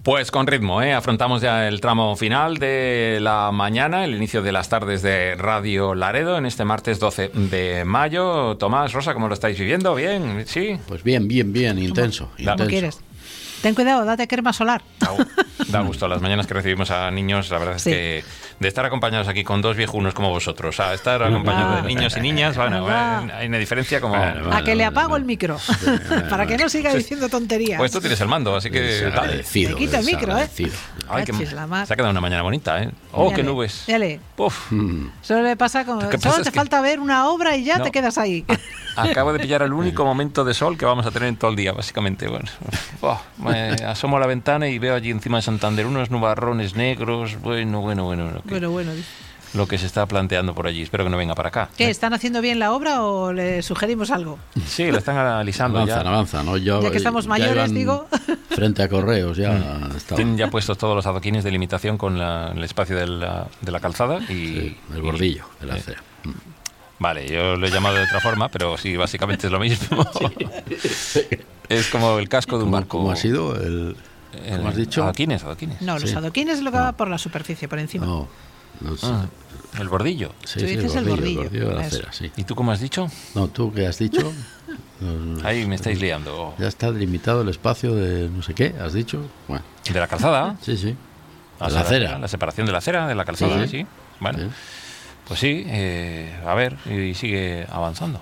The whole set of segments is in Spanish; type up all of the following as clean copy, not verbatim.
Pues con ritmo, afrontamos ya el tramo final de la mañana, el inicio de las tardes de Radio Laredo en este martes 12 de mayo. Tomás, Rosa, ¿cómo lo estáis viviendo? ¿Bien? ¿Sí? Pues bien, intenso. ¿Cómo quieres? Ten cuidado, date crema solar. Da gusto las mañanas que recibimos a niños, la verdad es que de estar acompañados aquí con dos viejunos como vosotros, a estar acompañados de niños y niñas, bueno, hay una diferencia como... A que le apago el micro, para que no siga diciendo tonterías. Pues tú tienes el mando, así que dale. Me quita el micro, Ay, se ha quedado una mañana bonita, ¿eh? Oh, qué nubes. Dale. Uf. Solo le pasa como... Solo te falta ver una obra y ya te quedas ahí. Acabo de pillar el único momento de sol que vamos a tener en todo el día, básicamente. Bueno, me asomo a la ventana y veo allí encima de Santander unos nubarrones negros. Bueno. Lo que se está planteando por allí. Espero que no venga para acá. ¿Qué? ¿Están haciendo bien la obra o le sugerimos algo? Sí, lo están analizando. Avanza, ¿no? Ya que estamos mayores, digo. Frente a Correos ya tienen ya puestos todos los adoquines de limitación con el espacio de la calzada y el bordillo de la acera. Vale, yo lo he llamado de otra forma, pero sí, básicamente es lo mismo. Es como el casco de un barco. ¿Cómo ha sido ¿cómo has dicho? Adoquines. No, los adoquines es lo que va por la superficie, por encima. No. El bordillo. Tú dices el bordillo de la acera, sí. ¿Y tú cómo has dicho? No, ¿tú qué has dicho? Ahí me estáis liando. Ya está delimitado el espacio de no sé qué, ¿has dicho? Bueno. ¿De la calzada? Sí. La acera. La separación de la acera, de la calzada, sí. Bueno. Sí. Pues sí, a ver, y sigue avanzando.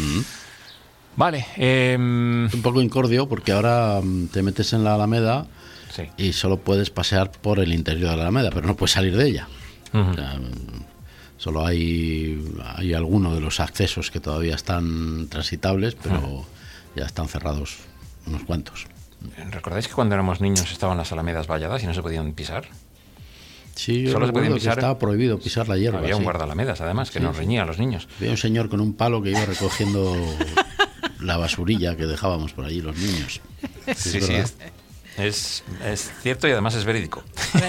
Vale. Un poco incordio porque ahora te metes en la Alameda y solo puedes pasear por el interior de la Alameda, pero no puedes salir de ella. O sea, solo hay algunos de los accesos que todavía están transitables, pero ya están cerrados unos cuantos. ¿Recordáis que cuando éramos niños estaban las alamedas valladas y no se podían pisar? Sí, yo solo se podían pisar. Estaba prohibido pisar la hierba. Había un guardalamedas, además, que nos reñía a los niños. Había un señor con un palo que iba recogiendo la basurilla que dejábamos por allí los niños. Sí, es cierto y además es verídico.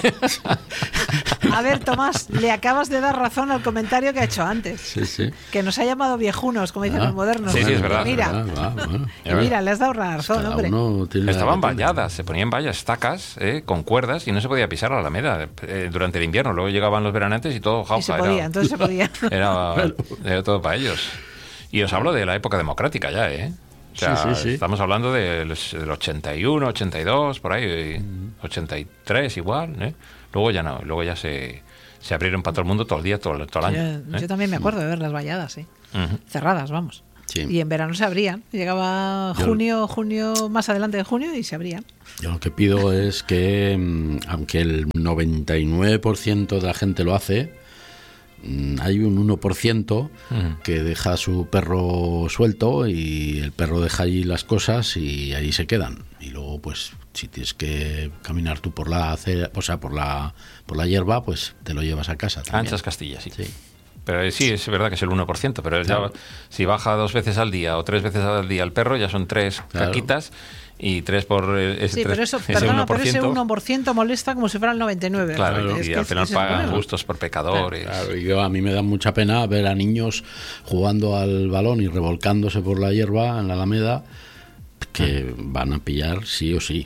A ver, Tomás, le acabas de dar razón al comentario que ha hecho antes. Sí. Que nos ha llamado viejunos, como dicen los modernos. Sí, es verdad. Mira, mira, le has dado razón, hombre. Estaban valladas, se ponían vallas, estacas, con cuerdas y no se podía pisar la Alameda durante el invierno. Luego llegaban los veranantes y todo jauja. Y se podía, entonces se podía. Era todo para ellos. Y os hablo de la época democrática ya, O sea, sí. Estamos hablando del 81, 82, por ahí, 83 igual, Luego ya no, luego ya se abrieron para todo el mundo todo el día, todo el año. Yo también me acuerdo de ver las valladas, cerradas, vamos. Sí. Y en verano se abrían. Llegaba junio, más adelante de junio y se abrían. Yo lo que pido es que, aunque el 99% de la gente lo hace, hay un 1% que deja a su perro suelto y el perro deja allí las cosas y ahí se quedan. Y luego, pues, si tienes que caminar tú por la acera, o sea, por la hierba, pues te lo llevas a casa también. Anchas Castilla, sí. Pero sí, es verdad que es el 1%, pero ya, si baja 2 veces al día o 3 veces al día el perro, ya son 3 caquitas. Y 3 por ese 3%. Pero eso, perdona, pero ese 1% molesta como si fuera el 99%. Claro, y al final pagan justos por pecadores. Claro, y a mí me da mucha pena ver a niños jugando al balón y revolcándose por la hierba en la Alameda, que van a pillar sí o sí.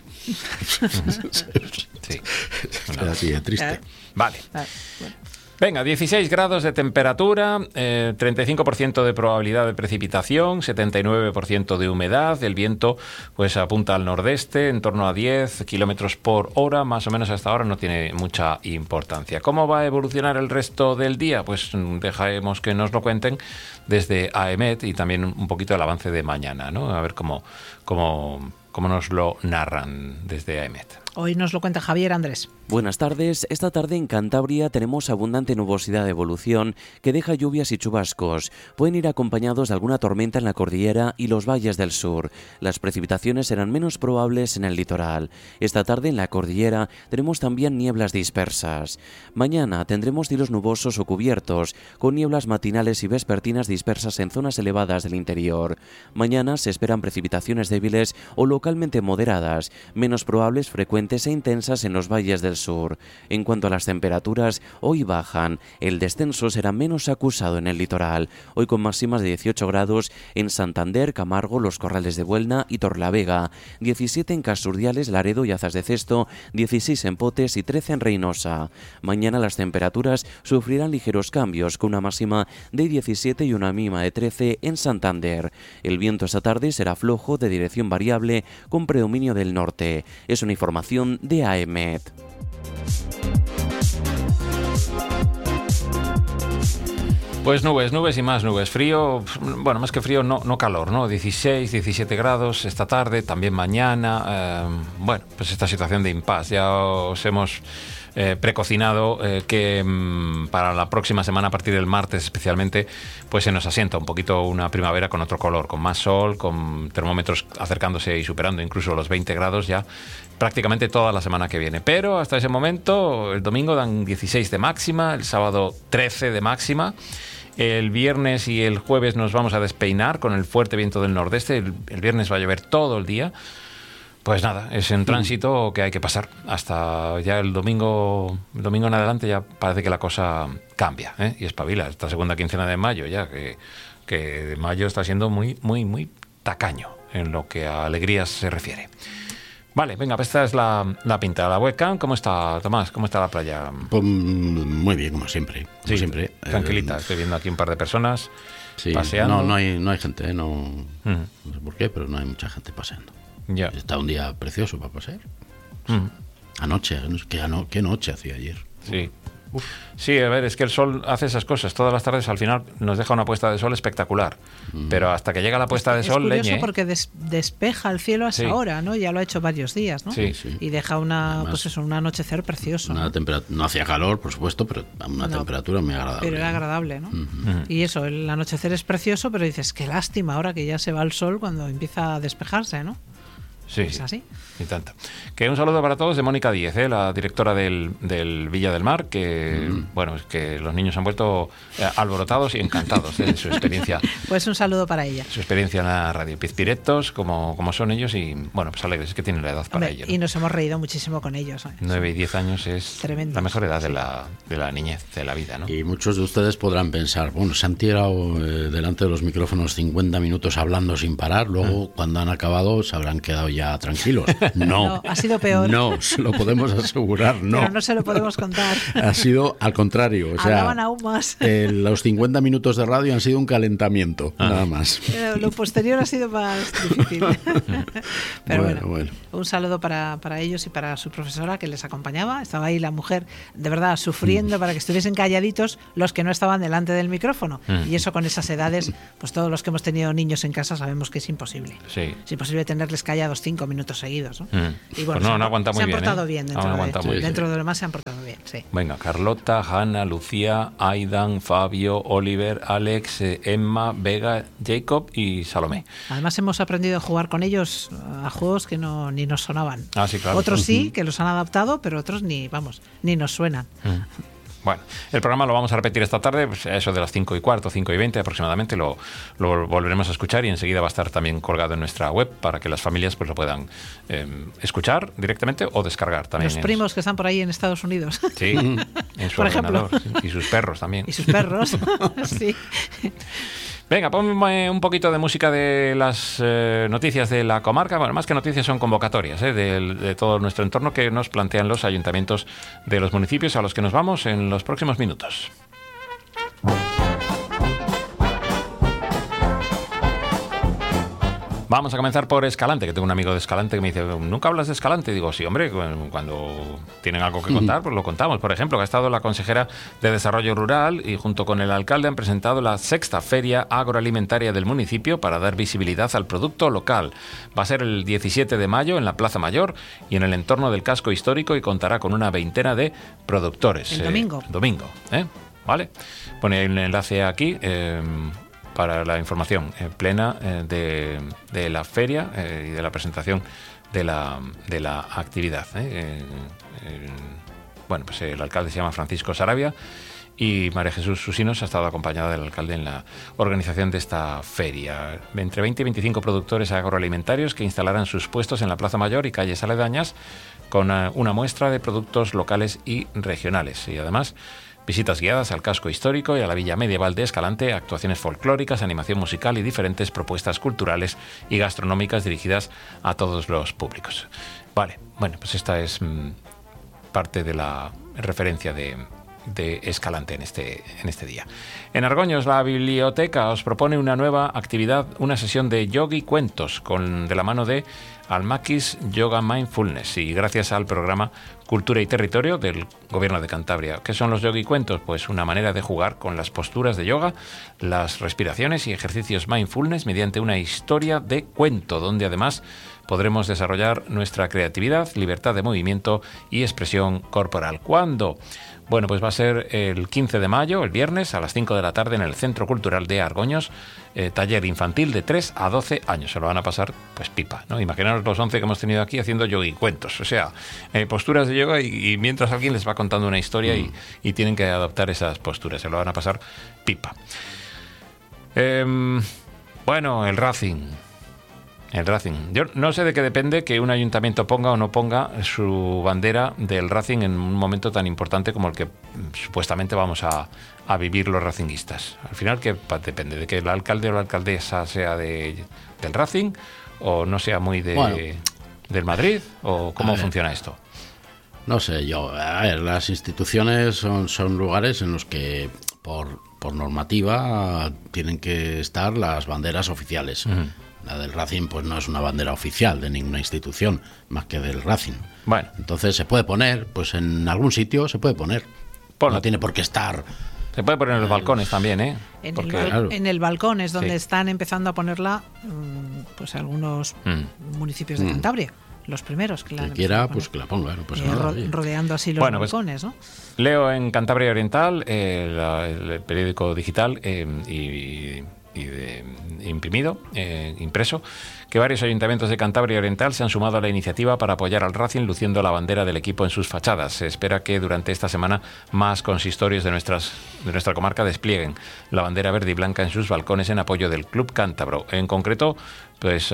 Sí. Es así de triste. Vale. Venga, 16 grados de temperatura, 35% de probabilidad de precipitación, 79% de humedad, el viento pues apunta al nordeste, en torno a 10 kilómetros por hora, más o menos hasta ahora no tiene mucha importancia. ¿Cómo va a evolucionar el resto del día? Pues dejaremos que nos lo cuenten desde AEMET y también un poquito el avance de mañana, ¿no? A ver cómo nos lo narran desde AEMET. Hoy nos lo cuenta Javier Andrés. Buenas tardes. Esta tarde en Cantabria tenemos abundante nubosidad de evolución que deja lluvias y chubascos. Pueden ir acompañados de alguna tormenta en la cordillera y los valles del sur. Las precipitaciones serán menos probables en el litoral. Esta tarde en la cordillera tenemos también nieblas dispersas. Mañana tendremos cielos nubosos o cubiertos, con nieblas matinales y vespertinas dispersas en zonas elevadas del interior. Mañana se esperan precipitaciones débiles o localmente moderadas, menos probables frecuentes intermitentes e intensas en los valles del sur. En cuanto a las temperaturas, hoy bajan. El descenso será menos acusado en el litoral. Hoy con máximas de 18 grados en Santander, Camargo, Los Corrales de Buelna y Torlavega. 17 en Casurdiales, Laredo y Azas de Cesto. 16 en Potes y 13 en Reynosa. Mañana las temperaturas sufrirán ligeros cambios, con una máxima de 17 y una mínima de 13 en Santander. El viento esta tarde será flojo, de dirección variable, con predominio del norte. Es una información de AEMET. Pues nubes y más nubes. Frío, bueno, más que frío, no calor, ¿no? 16, 17 grados esta tarde, también mañana. Bueno, pues esta situación de impasse. Ya os hemos precocinado que para la próxima semana, a partir del martes especialmente, pues se nos asienta un poquito una primavera con otro color, con más sol, con termómetros acercándose y superando incluso los 20 grados ya prácticamente toda la semana que viene. Pero hasta ese momento, el domingo dan 16 de máxima, el sábado 13 de máxima. El viernes y el jueves nos vamos a despeinar con el fuerte viento del nordeste. El viernes va a llover todo el día. Pues nada, es en tránsito que hay que pasar. Hasta ya el domingo en adelante ya parece que la cosa cambia, ¿eh? Y espabila. Esta segunda quincena de mayo ya, que mayo está siendo muy, muy, muy tacaño en lo que a alegrías se refiere. Vale, venga, esta es la pinta. La webcam, ¿cómo está, Tomás? ¿Cómo está la playa? Pues muy bien, como siempre. Sí, siempre. Tranquilita. Estoy viendo aquí un par de personas paseando. No hay gente, no sé por qué, pero no hay mucha gente paseando. Ya. Está un día precioso para pasear. Anoche, ¿qué noche hacía ayer? Sí. Sí, a ver, es que el sol hace esas cosas. Todas las tardes al final nos deja una puesta de sol espectacular. Pero hasta que llega la puesta de sol, es curioso leñe. Porque despeja el cielo a esa hora, ¿no? Ya lo ha hecho varios días, ¿no? Sí. Y deja un anochecer precioso. No hacía calor, por supuesto, pero a una temperatura muy agradable. Pero era agradable, ¿no? Y eso, el anochecer es precioso, pero dices, qué lástima ahora que ya se va el sol cuando empieza a despejarse, ¿no? Sí, es así. Y tanto. Que un saludo para todos de Mónica Díez, la directora del Villa del Mar, que bueno, es que los niños han vuelto alborotados y encantados de su experiencia. Pues un saludo para ella. Su experiencia en la radio. Pizpiretos, como son ellos, y bueno, pues alegres, es que tienen la edad para ello, ¿no? Y nos hemos reído muchísimo con ellos. 9 y 10 años es tremendo. La mejor edad de la niñez, de la vida, ¿no? Y muchos de ustedes podrán pensar, bueno, se han tirado delante de los micrófonos 50 minutos hablando sin parar, luego cuando han acabado se habrán quedado ya tranquilos. No, ha sido peor. No, se lo podemos asegurar, no. Pero no se lo podemos contar. Ha sido al contrario. O sea, hablaban aún más. Los 50 minutos de radio han sido un calentamiento, nada más. Lo posterior ha sido más difícil. Pero bueno. Un saludo para ellos y para su profesora que les acompañaba. Estaba ahí la mujer, de verdad, sufriendo para que estuviesen calladitos los que no estaban delante del micrófono. Y eso con esas edades, pues todos los que hemos tenido niños en casa sabemos que es imposible. Sí. Es imposible tenerles callados 5 minutos seguidos, ¿no? Y bueno, pues no aguanta muy bien. Se han portado bien dentro de lo más se han portado bien, sí. Venga, Carlota, Hanna, Lucía, Aidan, Fabio, Oliver, Alex, Emma, Vega, Jacob y Salomé. Además hemos aprendido a jugar con ellos a juegos que ni nos sonaban. Ah, sí, claro. Otros sí, que los han adaptado, pero otros ni nos suenan. Bueno, el programa lo vamos a repetir esta tarde, pues a eso de las 5:15, 5:20 aproximadamente, lo volveremos a escuchar y enseguida va a estar también colgado en nuestra web para que las familias pues lo puedan escuchar directamente o descargar también. Los primos que están por ahí en Estados Unidos. Sí, en su por ordenador. Ejemplo. Y sus perros también. Y sus perros, sí. Venga, ponme un poquito de música de las noticias de la comarca. Bueno, más que noticias son convocatorias de todo nuestro entorno que nos plantean los ayuntamientos de los municipios a los que nos vamos en los próximos minutos. Vamos a comenzar por Escalante, que tengo un amigo de Escalante que me dice, ¿nunca hablas de Escalante? Y digo, sí, hombre, cuando tienen algo que contar, pues lo contamos. Por ejemplo, que ha estado la consejera de Desarrollo Rural y junto con el alcalde han presentado la 6ª Feria Agroalimentaria del municipio para dar visibilidad al producto local. Va a ser el 17 de mayo en la Plaza Mayor y en el entorno del casco histórico y contará con una veintena de productores. El domingo. ¿Vale? Pone el enlace aquí. Para la información plena de la feria y de la presentación de la actividad. Bueno, pues el alcalde se llama Francisco Sarabia y María Jesús Susinos ha estado acompañada del alcalde en la organización de esta feria. Entre 20 y 25 productores agroalimentarios que instalarán sus puestos en la Plaza Mayor y calles aledañas con una muestra de productos locales y regionales. Y además, visitas guiadas al casco histórico y a la Villa Medieval de Escalante, actuaciones folclóricas, animación musical y diferentes propuestas culturales y gastronómicas dirigidas a todos los públicos. Vale, bueno, pues esta es parte de la referencia de Escalante en este día. En Argoños, la biblioteca os propone una nueva actividad, una sesión de yoga y cuentos de la mano de Almakis Yoga Mindfulness y gracias al programa Cultura y Territorio del Gobierno de Cantabria. ¿Qué son los yoga y cuentos? Pues una manera de jugar con las posturas de yoga, las respiraciones y ejercicios mindfulness mediante una historia de cuento, donde además podremos desarrollar nuestra creatividad, libertad de movimiento y expresión corporal. ¿Cuándo? Bueno, pues va a ser el 15 de mayo, el viernes, a las 5 de la tarde en el Centro Cultural de Argoños, taller infantil de 3 a 12 años. Se lo van a pasar, pues, pipa, ¿no? Imaginaros los 11 que hemos tenido aquí haciendo yoga y cuentos, o sea, posturas de yoga y mientras alguien les va contando una historia y tienen que adoptar esas posturas. Se lo van a pasar pipa. Bueno, el Racing. Yo no sé de qué depende que un ayuntamiento ponga o no ponga su bandera del Racing en un momento tan importante como el que supuestamente vamos a vivir los racinguistas. Al final, ¿qué depende? ¿De que el alcalde o la alcaldesa sea del Racing o no sea muy del Madrid? ¿O cómo funciona esto? No sé yo. A ver, las instituciones son lugares en los que por normativa tienen que estar las banderas oficiales. La del Racing pues no es una bandera oficial de ninguna institución, más que del Racing. Bueno. Entonces se puede poner, pues en algún sitio se puede poner. No tiene por qué estar. Se puede poner en los balcones también, ¿eh? En el balcón es donde están empezando a ponerla pues algunos municipios de Cantabria. Los primeros que la han quiera, pues que la ponga. Pues rodeando así los balcones, ¿no? Leo en Cantabria Oriental, el periódico digital y imprimido, impreso, que varios ayuntamientos de Cantabria Oriental se han sumado a la iniciativa para apoyar al Racing luciendo la bandera del equipo en sus fachadas. Se espera que durante esta semana más consistorios de nuestra comarca desplieguen la bandera verde y blanca en sus balcones en apoyo del Club Cántabro. En concreto, pues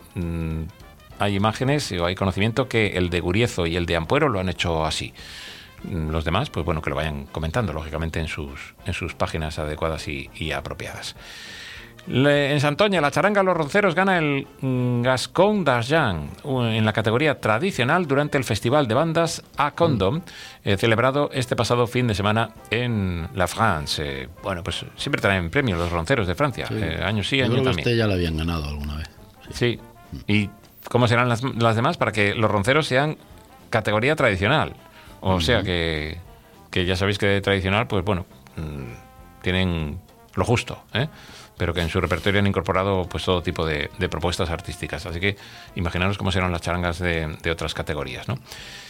hay imágenes o hay conocimiento que el de Guriezo y el de Ampuero lo han hecho así. Los demás, pues bueno, que lo vayan comentando, lógicamente, en sus páginas adecuadas y apropiadas. En Santoña, la charanga Los Ronceros gana el Gascon d'Argent en la categoría tradicional durante el Festival de Bandas a Condom, celebrado este pasado fin de semana en la France. Bueno, pues siempre traen premios los ronceros de Francia, años sí, años también. Este ya lo habían ganado alguna vez. Sí. ¿Y cómo serán las demás? Para que los ronceros sean categoría tradicional. O sea que ya sabéis que de tradicional, pues bueno, tienen lo justo, pero que en su repertorio han incorporado pues todo tipo de propuestas artísticas. Así que imaginaros cómo serán las charangas de otras categorías, ¿no?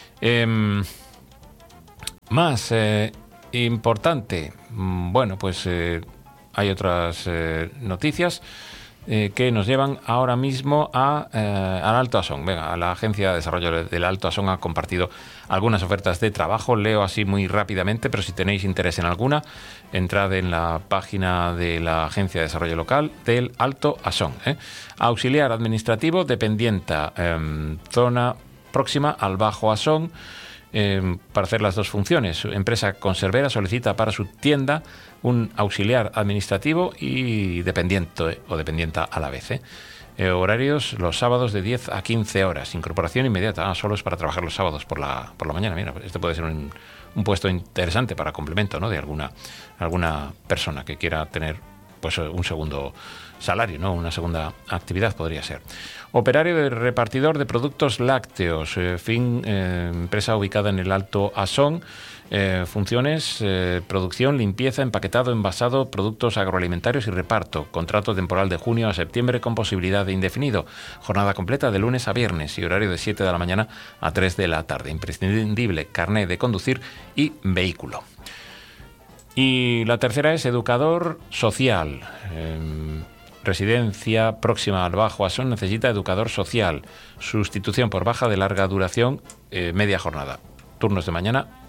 Más importante, bueno, pues hay otras noticias que nos llevan ahora mismo al Alto Asón. Venga, la Agencia de Desarrollo del Alto Asón ha compartido algunas ofertas de trabajo. Leo así muy rápidamente, pero si tenéis interés en alguna, entrad en la página de la Agencia de Desarrollo Local del Alto Asón. Auxiliar administrativo, dependienta, zona próxima al Bajo Asón, para hacer las dos funciones. Empresa conservera solicita para su tienda un auxiliar administrativo y dependiente o dependienta a la vez. Horarios los sábados de 10 a 15 horas. Incorporación inmediata. Solo es para trabajar los sábados por la mañana. Mira, este puede ser un puesto interesante para complemento, ¿no? De alguna persona que quiera tener pues un segundo salario, ¿no? Una segunda actividad podría ser. Operario de repartidor de productos lácteos, empresa ubicada en el Alto Asón. Funciones, producción, limpieza, empaquetado, envasado, productos agroalimentarios y reparto. Contrato temporal de junio a septiembre con posibilidad de indefinido. Jornada completa de lunes a viernes y horario de 7 de la mañana a 3 de la tarde. Imprescindible carné de conducir y vehículo. Y la tercera es educador social. Residencia próxima al Bajo Asón necesita educador social. Sustitución por baja de larga duración, media jornada. Turnos de mañana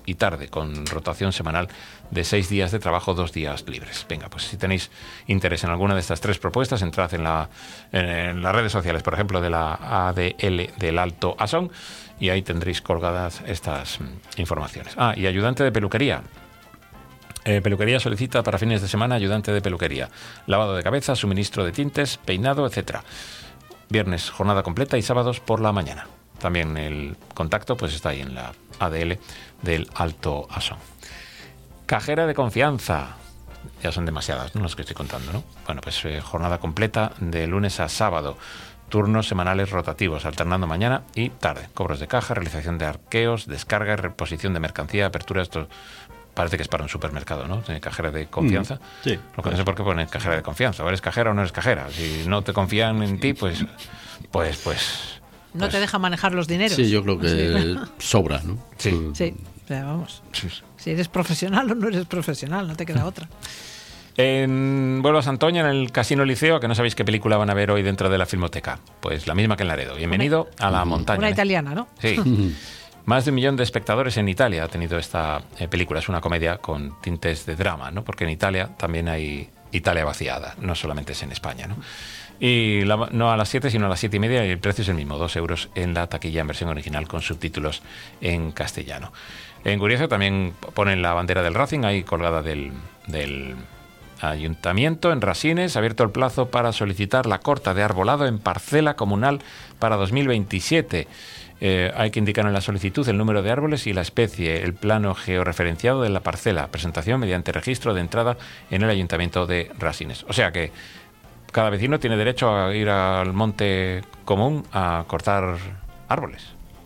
y tarde, con rotación semanal de 6 días de trabajo, 2 días libres. Venga, pues si tenéis interés en alguna de estas 3 propuestas, entrad en las redes sociales, por ejemplo, de la ADL del Alto Asón, y ahí tendréis colgadas estas informaciones. Y ayudante de peluquería. Peluquería solicita para fines de semana ayudante de peluquería, lavado de cabeza, suministro de tintes, peinado, etcétera. Viernes jornada completa y sábados por la mañana. También el contacto pues está ahí en la ADL del Alto Asón. Cajera de confianza. Ya son demasiadas, ¿no?, las que estoy contando, ¿no? Bueno, pues jornada completa de lunes a sábado. Turnos semanales rotativos, alternando mañana y tarde. Cobros de caja, realización de arqueos, descarga y reposición de mercancía, apertura. Esto parece que es para un supermercado, ¿no? Tiene cajera de confianza. Sí. Lo que no sé por qué ponen cajera de confianza. O eres cajera o no eres cajera. Si no te confían en ti, pues no te deja manejar los dineros. Sí, yo creo que sobra, ¿no? Sí. Sí, o sea, vamos. Si eres profesional o no eres profesional, no te queda otra. Vuelvo a Santoña, en el Casino Liceo, que no sabéis qué película van a ver hoy dentro de la Filmoteca. Pues la misma que en Laredo. Bienvenido a la montaña. Una italiana, ¿no? Sí. Más de 1 millón de espectadores en Italia ha tenido esta película. Es una comedia con tintes de drama, ¿no? Porque en Italia también hay Italia vaciada, no solamente es en España, ¿no? Y no a las 7, sino a las 7:30, y el precio es el mismo, 2 euros en la taquilla en versión original con subtítulos en castellano. En Curioso también ponen la bandera del Racing ahí colgada del Ayuntamiento. En Rasines, abierto el plazo para solicitar la corta de arbolado en parcela comunal para 2027. Hay que indicar en la solicitud el número de árboles y la especie, el plano georreferenciado de la parcela, presentación mediante registro de entrada en el Ayuntamiento de Rasines. O sea que cada vecino tiene derecho a ir al monte común a cortar árboles.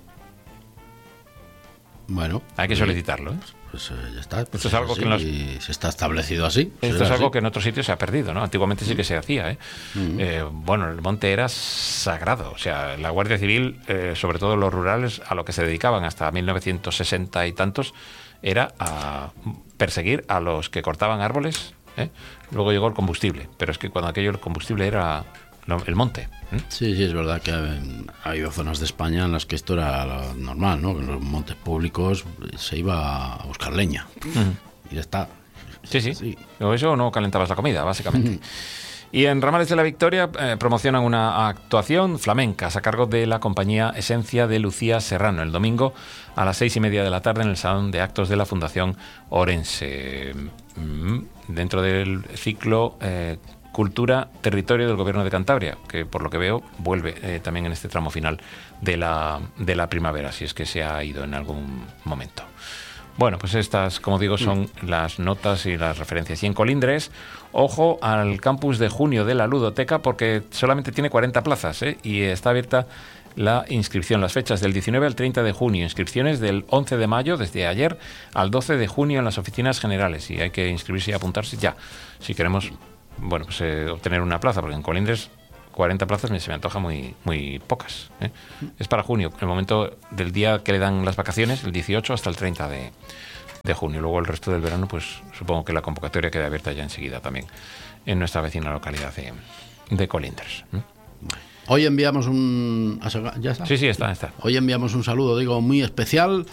Bueno, hay que solicitarlo, ¿eh? Pues ya está. Pues esto es algo así, que se está establecido así. Esto es algo que en otros sitios se ha perdido, ¿no? Antiguamente sí que se hacía, ¿eh? Bueno, el monte era sagrado. O sea, la Guardia Civil, sobre todo los rurales, a lo que se dedicaban hasta 1960 y tantos, era a perseguir a los que cortaban árboles, ¿eh? Luego llegó el combustible, pero es que cuando aquello el combustible era el monte. Sí, es verdad que ha habido zonas de España en las que esto era lo normal, ¿no? En los montes públicos se iba a buscar leña y ya está. Sí. O eso no calentabas la comida, básicamente. Y en Ramales de la Victoria promocionan una actuación flamenca a cargo de la compañía Esencia de Lucía Serrano el domingo a las 6:30 de la tarde en el Salón de Actos de la Fundación Orense. Dentro del ciclo Cultura, Territorio del Gobierno de Cantabria, que por lo que veo vuelve también en este tramo final de la primavera, si es que se ha ido en algún momento. Bueno, pues estas, como digo, son las notas y las referencias. Y en Colindres, ojo al campus de junio de la Ludoteca, porque solamente tiene 40 plazas, ¿eh? Y está abierta la inscripción. Las fechas del 19 al 30 de junio. Inscripciones del 11 de mayo, desde ayer, al 12 de junio en las oficinas generales. Y hay que inscribirse y apuntarse ya, si queremos, bueno, pues obtener una plaza, porque en Colindres 40 plazas se me antoja muy pocas, ¿eh? Es para junio, el momento del día que le dan las vacaciones, el 18 hasta el 30 de junio. Luego el resto del verano, pues supongo que la convocatoria queda abierta ya enseguida también en nuestra vecina localidad de Colindres. Hoy enviamos ¿Ya está? Sí, está. Hoy enviamos un saludo, digo, muy especial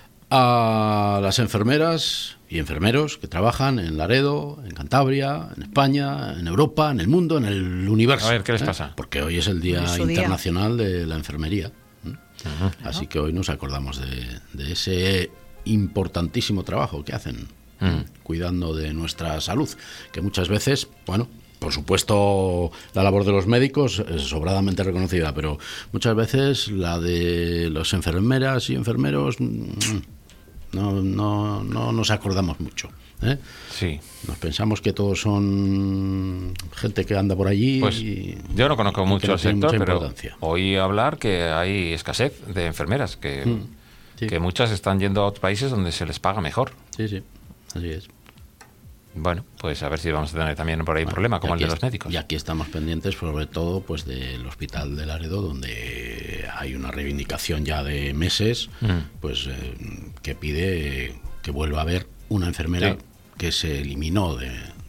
a las enfermeras y enfermeros que trabajan en Laredo, en Cantabria, en España, en Europa, en el mundo, en el universo. A ver, ¿qué les pasa? Porque hoy es el Día Internacional de la Enfermería. Así que hoy nos acordamos de ese importantísimo trabajo que hacen cuidando de nuestra salud, que muchas veces, bueno, por supuesto la labor de los médicos es sobradamente reconocida, pero muchas veces la de las enfermeras y enfermeros no nos acordamos mucho, ¿eh? Sí. Nos pensamos que todos son gente que anda por allí. Pues yo no conozco mucho el sector, pero oí hablar que hay escasez de enfermeras, que muchas están yendo a otros países donde se les paga mejor. Sí, así es. Bueno, pues a ver si vamos a tener también por ahí un problema como el de los médicos. Y aquí estamos pendientes, sobre todo, pues del Hospital de Laredo, donde hay una reivindicación ya de meses, pues que pide que vuelva a haber una enfermera que se eliminó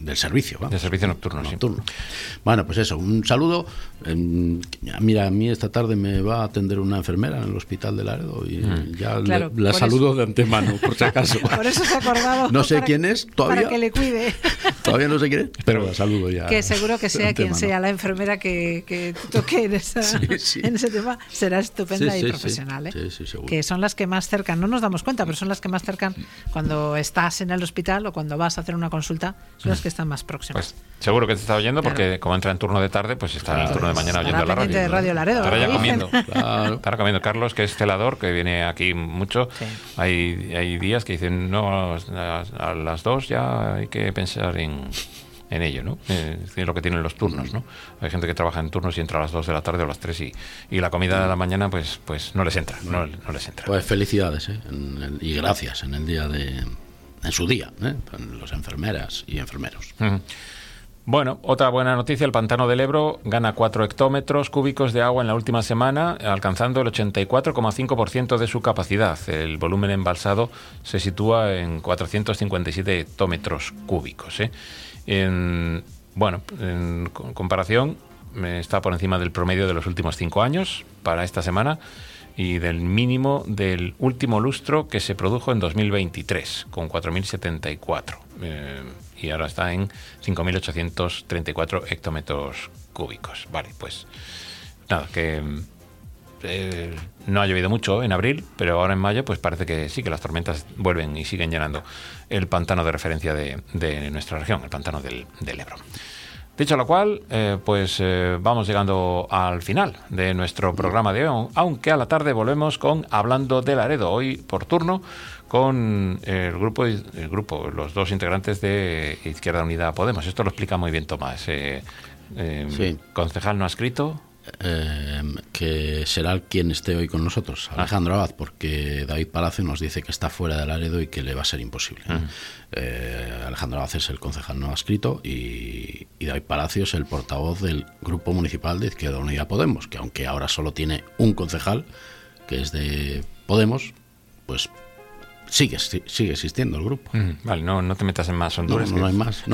del servicio. Del servicio nocturno. Bueno, pues eso, un saludo. Mira, a mí esta tarde me va a atender una enfermera en el hospital de Laredo y ya la saludo de antemano, por si acaso. Por eso se ha acordado. No sé quién es todavía. Para que le cuide. Todavía no sé quién es, pero la saludo ya. Que seguro que sea quien sea la enfermera que toque en ese tema, será estupenda y profesional. Sí, seguro. Que son las que más cercan, no nos damos cuenta, pero son las que más cercan cuando estás en el hospital o cuando vas a hacer una consulta, son las que están más próximas. Pues seguro que te está oyendo porque como entra en turno de tarde, pues está en el turno de mañana oyendo la radio. De Radio Laredo. Estará ya comiendo. Estará comiendo. Carlos, que es celador, que viene aquí mucho. Sí. Hay días que dicen, no, a las 2 ya hay que pensar en ello, ¿no? Es lo que tienen los turnos, ¿no? Hay gente que trabaja en turnos y entra a las 2 de la tarde o a las 3 y la comida de la mañana pues no les entra, no les entra. Pues felicidades, y gracias en su día, los enfermeras y enfermeros. Bueno, otra buena noticia, el pantano del Ebro gana 4 hectómetros cúbicos de agua en la última semana, alcanzando el 84,5% de su capacidad. El volumen embalsado se sitúa en 457 hectómetros cúbicos. En comparación, está por encima del promedio de los últimos 5 años para esta semana y del mínimo del último lustro que se produjo en 2023, con 4.074. Y ahora está en 5.834 hectómetros cúbicos. Vale, pues nada, que no ha llovido mucho en abril, pero ahora en mayo pues parece que sí, que las tormentas vuelven y siguen llenando el pantano de referencia de nuestra región, el pantano del Ebro. Dicho lo cual, vamos llegando al final de nuestro programa de hoy, aunque a la tarde volvemos con Hablando de Laredo, hoy por turno con el grupo, los 2 integrantes de Izquierda Unida Podemos. Esto lo explica muy bien Tomás. Sí. Concejal no adscrito. Que será quien esté hoy con nosotros, Alejandro Abad, porque David Palacio nos dice que está fuera de Laredo y que le va a ser imposible. Alejandro Abad es el concejal no adscrito y David Palacio es el portavoz del Grupo Municipal de Izquierda Unida Podemos, que aunque ahora solo tiene un concejal, que es de Podemos, pues sigue existiendo el grupo. Vale, no te metas en más Honduras. No hay más.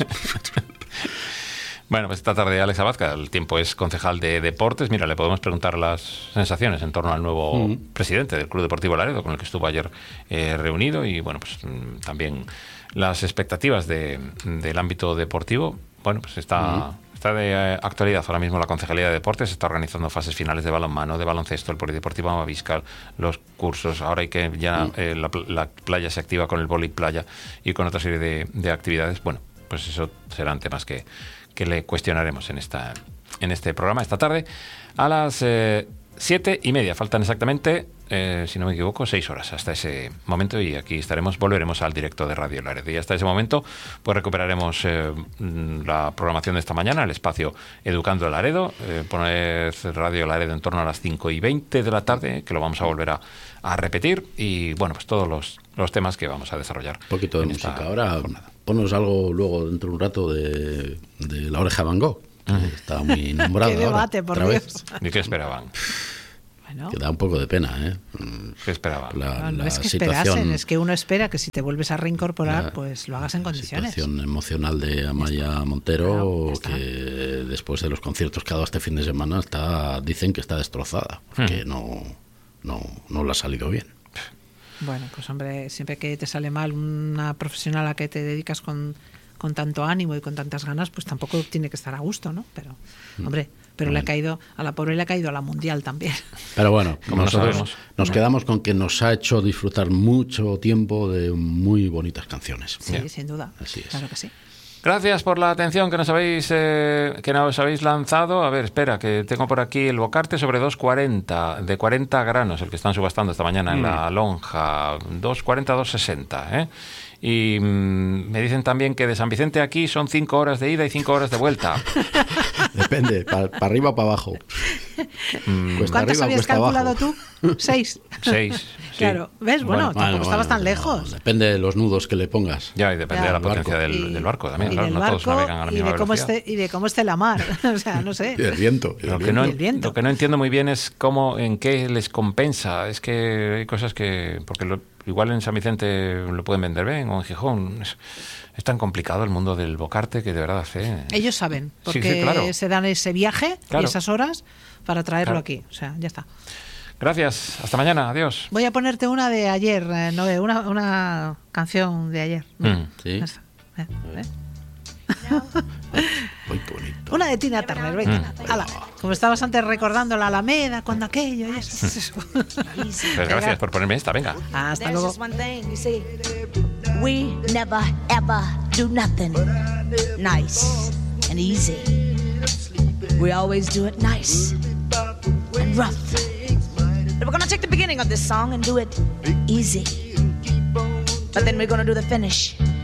Bueno, pues esta tarde Alex Abad, el tiempo es concejal de deportes. Mira, le podemos preguntar las sensaciones en torno al nuevo presidente del Club Deportivo Laredo, con el que estuvo ayer reunido, y bueno, pues también las expectativas del ámbito deportivo. Bueno, pues está de actualidad ahora mismo la Concejalía de Deportes, está organizando fases finales de balonmano, de baloncesto, el Polideportivo Amaviscal, los cursos. Ahora hay que ya la playa se activa con el vóley playa y con otra serie de actividades. Bueno, pues eso serán temas que le cuestionaremos en este programa esta tarde a las 7:30. Faltan exactamente, si no me equivoco, 6 horas hasta ese momento, y aquí volveremos al directo de Radio Laredo. Y hasta ese momento pues recuperaremos la programación de esta mañana, el espacio Educando Laredo, poner Radio Laredo en torno a las 5:20 de la tarde, que lo vamos a volver a repetir, y bueno, pues todos los temas que vamos a desarrollar. Un poquito de música ahora. Ponnos algo luego dentro de un rato de La Oreja de Van Gogh, que está muy nombrado. Qué debate, por Dios. ¿Y qué esperaban? Bueno. Que da un poco de pena, ¿Qué esperaban? No es que esperasen, es que uno espera que si te vuelves a reincorporar, pues lo hagas en condiciones. La situación emocional de Amaya Montero, que después de los conciertos que ha dado este fin de semana dicen que está destrozada, porque no le ha salido bien. Bueno, pues hombre, siempre que te sale mal una profesional a que te dedicas con tanto ánimo y con tantas ganas, pues tampoco tiene que estar a gusto, ¿no? Pero, hombre, le ha caído, a la pobre le ha caído a la mundial también. Pero bueno, como nosotros nos quedamos con que nos ha hecho disfrutar mucho tiempo de muy bonitas canciones. Sí, sin duda. Así es. Claro que sí. Gracias por la atención que nos habéis lanzado. A ver, espera, que tengo por aquí el Bocarte sobre 2,40 de 40 granos, el que están subastando esta mañana en la lonja, 2,40, 2,60, Y me dicen también que de San Vicente aquí son 5 horas de ida y 5 horas de vuelta. Depende, para arriba o para abajo. ¿Cuántas habías calculado abajo? tú? 6. 6. Sí. Claro, ¿ves? Bueno, tampoco estabas tan lejos. Depende de los nudos que le pongas. Ya, y depende Ya. de la potencia Del del barco también. Y Claro, del no todos barco, navegan a la y misma de cómo velocidad. esté, y de cómo esté la mar. O sea, no sé. Y el viento. Lo que, Y no, el viento. lo que no entiendo muy bien es cómo, en qué les compensa. Es que hay cosas que... Porque igual en San Vicente lo pueden vender bien, o en Gijón. Es tan complicado el mundo del bocarte que de verdad... Ellos saben, porque Sí, claro. se dan ese viaje Claro. y esas horas para traerlo Claro. aquí. O sea, ya está. Gracias. Hasta mañana. Adiós. Voy a ponerte una de ayer, Noé, una canción de ayer. Sí. Ya está. Muy bonito. Una de Tina Turner, venga. Ala. Como estabas antes recordando la Alameda, cuando aquello y eso. Pues gracias por ponerme esta. Venga. Hasta There's luego. just one thing, you see. We never ever do nothing nice and easy. We always do it nice and rough. But we're gonna take the beginning of this song and do it easy. But then we're gonna do the finish